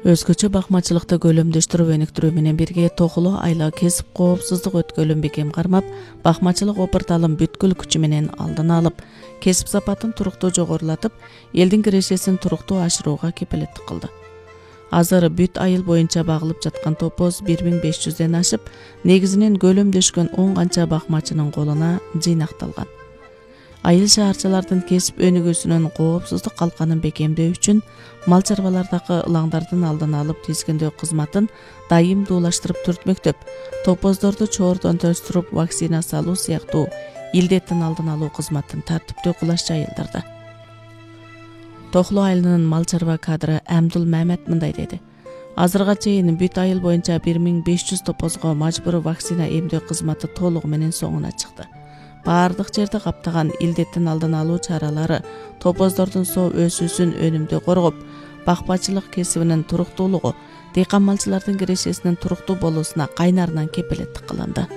Өзгөчө бакмачылыкты көлөмдөштүрүп өнүктүрүү менен бирге тохулуу айла кесип коопсуздук өткөлүн бекем кармап, бакмачылык опурталын бүткүл күчү менен алдына алып, кесип сапатын туруктуу жогорулатып, элдин кирешесин туруктуу ашырууга кепилеттик кылды. Азыр бүт айыл боюнча багылып жаткан топоз 1500ден ашып, негизинен көлөмдөшкөн 10 канча бакмачынын колуна жыйнакталган. Айыл шаарчылардын кесип өнүгүүсүнүн коопсуздук калканын бекемдөө үчүн мал чарбалардагы ылаңдардын алдын алып тизгиндөө кызматын дайымдуулаштырып түртмөктөп, топоздорду чоордон төстүрүп вакцина салуу сыяктуу илдеттин алдын алуу кызматын тартиптүү кылаш жайылдырды. Тохулуу айылынын мал чарба кадры Амдул Мамет мындай деди. Азырга чейин бүт айыл боюнча 1500 топозго мажбуруу вакцина эмдөө кызматы толугу менен соңуна чыкты. Бардык жерди каптаган илдеттин алдын алуу чаралары топоздордун соо өсүүсүн өнүмдүү коргоп, бакмачылык кесибинин туруктуулугу, дыйкан малчылардын кирешесинин туруктуу болуусуна кайнарынан кепилеттик кылынды.